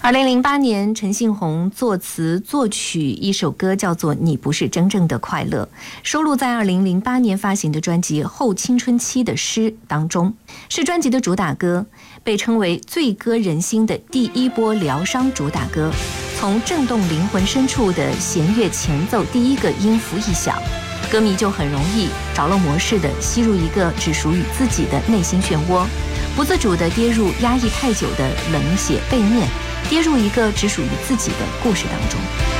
2008年，陈信宏作词作曲一首歌，叫做《你不是真正的快乐》，收录在2008年发行的专辑《后青春期的诗》当中，是专辑的主打歌，被称为最歌人心的第一波疗伤主打歌。从震动灵魂深处的弦乐前奏第一个音符一响，歌迷就很容易着了魔似的吸入一个只属于自己的内心漩涡，不自主地跌入压抑太久的冷血背面，跌入一个只属于自己的故事当中。